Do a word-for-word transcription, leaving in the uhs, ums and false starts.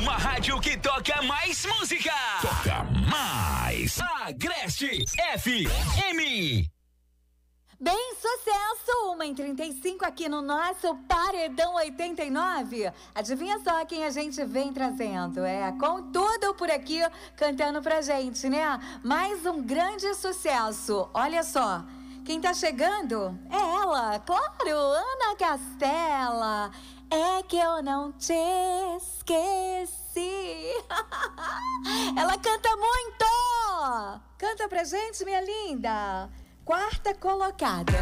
Uma rádio que toca mais música. Toca mais. Agreste F M. Bem, sucesso! uma e trinta e cinco aqui no nosso Paredão oitenta e nove. Adivinha só quem a gente vem trazendo? É, com tudo por aqui, cantando pra gente, né? Mais um grande sucesso. Olha só, quem tá chegando é ela, claro, Ana Castela. É que eu não te esqueci. Ela canta muito! Canta pra gente, minha linda. Quarta colocada.